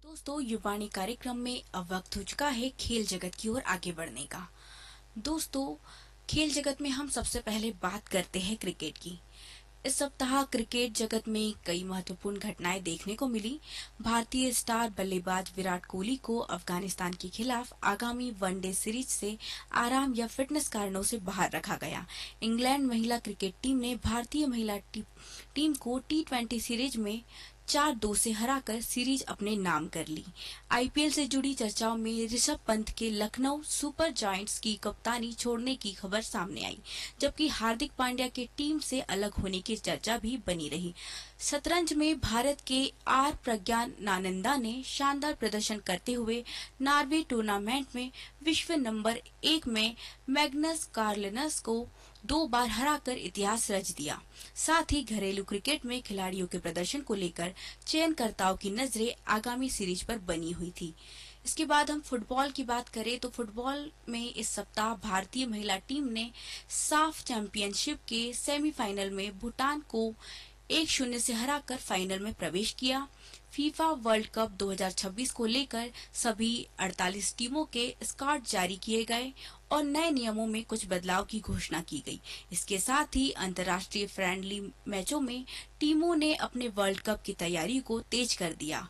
दोस्तों, युवाणी कार्यक्रम में अब वक्त हो चुका है खेल जगत की ओर आगे बढ़ने का। दोस्तों, खेल जगत में हम सबसे पहले बात करते हैं क्रिकेट की। इस सप्ताह क्रिकेट जगत में कई महत्वपूर्ण घटनाएं देखने को मिली। भारतीय स्टार बल्लेबाज विराट कोहली को अफगानिस्तान के खिलाफ आगामी वनडे सीरीज से आराम या फिटनेस कारणों से बाहर रखा गया। इंग्लैंड महिला क्रिकेट टीम ने भारतीय महिला टीम को T20 सीरीज में 4-2 से हराकर सीरीज अपने नाम कर ली। आईपीएल से जुड़ी चर्चाओं में ऋषभ पंत के लखनऊ सुपर जायंट्स की कप्तानी छोड़ने की खबर सामने आई, जबकि हार्दिक पांड्या के टीम से अलग होने की चर्चा भी बनी रही। शतरंज में भारत के आर प्रज्ञानानंदा ने शानदार प्रदर्शन करते हुए नॉर्वे टूर्नामेंट में विश्व नंबर 1 में मैग्नस कार्लसन को 2 बार हराकर इतिहास रच दिया। साथ ही घरेलू क्रिकेट में खिलाड़ियों के प्रदर्शन को लेकर चयनकर्ताओं की नजरें आगामी सीरीज पर बनी हुई थी। इसके बाद हम फुटबॉल की बात करें तो फुटबॉल में इस सप्ताह भारतीय महिला टीम ने साफ चैंपियनशिप के सेमीफाइनल में भूटान को 1-0 से हराकर फाइनल में प्रवेश किया। फीफा वर्ल्ड कप 2026 को लेकर सभी 48 टीमों के स्क्वाड जारी किए गए और नए नियमों में कुछ बदलाव की घोषणा की गई। इसके साथ ही अंतर्राष्ट्रीय फ्रेंडली मैचों में टीमों ने अपने वर्ल्ड कप की तैयारी को तेज कर दिया।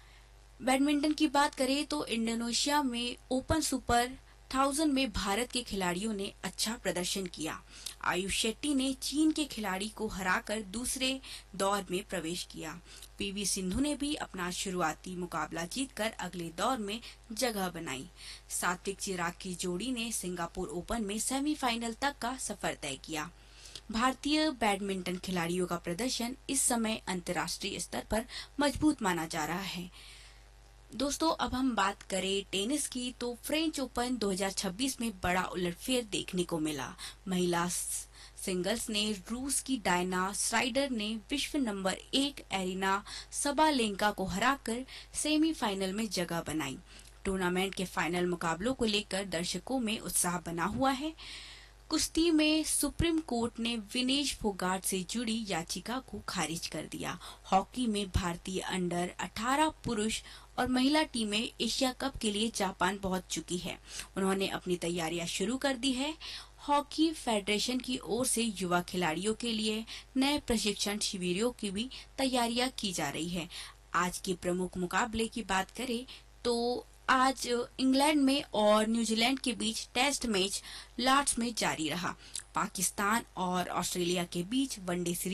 बैडमिंटन की बात करें तो इंडोनेशिया में ओपन सुपर 1000 में भारत के खिलाड़ियों ने अच्छा प्रदर्शन किया। आयुष शेट्टी ने चीन के खिलाड़ी को हराकर दूसरे दौर में प्रवेश किया। पीवी सिंधु ने भी अपना शुरुआती मुकाबला जीतकर अगले दौर में जगह बनाई। सात्विक चिराग की जोड़ी ने सिंगापुर ओपन में सेमीफाइनल तक का सफर तय किया। भारतीय बैडमिंटन खिलाड़ियों का प्रदर्शन इस समय अंतर्राष्ट्रीय स्तर पर मजबूत माना जा रहा है। दोस्तों, अब हम बात करें टेनिस की तो फ्रेंच ओपन 2026 में बड़ा उलटफेर देखने को मिला। महिला सिंगल्स ने रूस की डायना स्राइडर ने विश्व नंबर 1 एरिना सबालेंका को हराकर सेमीफाइनल में जगह बनाई। टूर्नामेंट के फाइनल मुकाबलों को लेकर दर्शकों में उत्साह बना हुआ है। कुश्ती में सुप्रीम कोर्ट ने विनेश फोगाट से जुड़ी याचिका को खारिज कर दिया। हॉकी में भारतीय अंडर 18 पुरुष और महिला टीमें एशिया कप के लिए जापान पहुंच चुकी है। उन्होंने अपनी तैयारियां शुरू कर दी है। हॉकी फेडरेशन की ओर से युवा खिलाड़ियों के लिए नए प्रशिक्षण शिविरों की भी तैयारियां की जा रही है। आज के प्रमुख मुकाबले की बात करें तो आज इंग्लैंड में और न्यूजीलैंड के बीच टेस्ट मैच लॉर्ड्स में जारी रहा। पाकिस्तान और ऑस्ट्रेलिया के बीच वनडे सीरीज